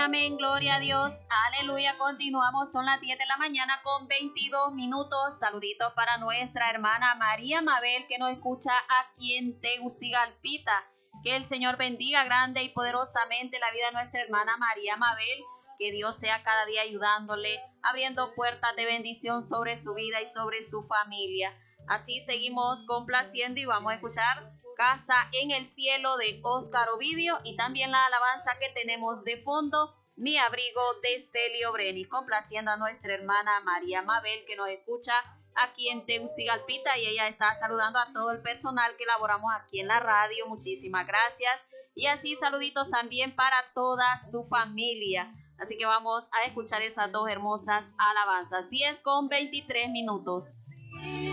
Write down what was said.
Amén, gloria a Dios, aleluya. Continuamos, son las 10 de la mañana con 22 minutos. Saluditos para nuestra hermana María Mabel, que nos escucha aquí en Tegucigalpita. Que el Señor bendiga grande y poderosamente la vida de nuestra hermana María Mabel. Que Dios sea cada día ayudándole, abriendo puertas de bendición sobre su vida y sobre su familia. Así seguimos complaciendo y vamos a escuchar Casa en el Cielo de Óscar Ovidio y también la alabanza que tenemos de fondo, Mi Abrigo de Celio Breni, complaciendo a nuestra hermana María Mabel, que nos escucha aquí en Tegucigalpita, y ella está saludando a todo el personal que laboramos aquí en la radio. Muchísimas gracias. Y así saluditos también para toda su familia. Así que vamos a escuchar esas dos hermosas alabanzas. 10 con 23 minutos.